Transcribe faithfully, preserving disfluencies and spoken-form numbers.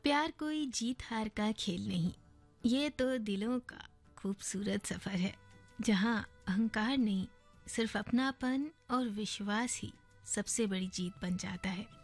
प्यार कोई जीत हार का खेल नहीं, ये तो दिलों का खूबसूरत सफर है, जहाँ अहंकार नहीं, सिर्फ अपनापन और विश्वास ही सबसे बड़ी जीत बन जाता है।